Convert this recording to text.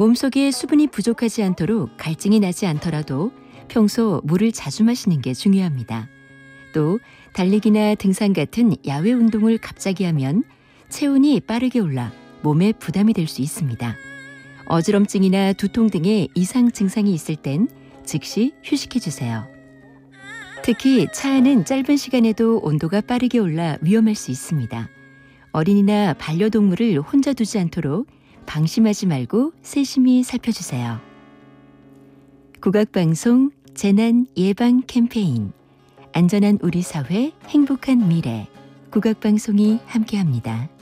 몸속에 수분이 부족하지 않도록 갈증이 나지 않더라도 평소 물을 자주 마시는 게 중요합니다. 또 달리기나 등산 같은 야외 운동을 갑자기 하면 체온이 빠르게 올라 몸에 부담이 될 수 있습니다. 어지럼증이나 두통 등의 이상 증상이 있을 땐 즉시 휴식해 주세요. 특히 차 안은 짧은 시간에도 온도가 빠르게 올라 위험할 수 있습니다. 어린이나 반려동물을 혼자 두지 않도록 방심하지 말고 세심히 살펴주세요. 국악방송 재난 예방 캠페인 안전한 우리 사회 행복한 미래 국악방송이 함께합니다.